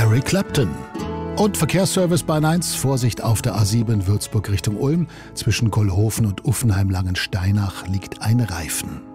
Eric Clapton. Und Verkehrsservice bei 1, Vorsicht auf der A7 Würzburg Richtung Ulm. Zwischen Kollhofen und Uffenheim-Langensteinach liegt ein Reifen.